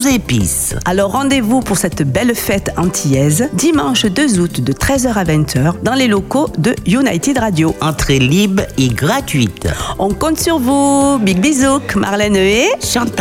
épices. Alors rendez-vous pour cette belle fête antillaise, dimanche 2 août de 13h à 20h dans les locaux de United Radio. Entrée libre et gratuite. On compte sur vous. Big bisous, Marlène et Chantal.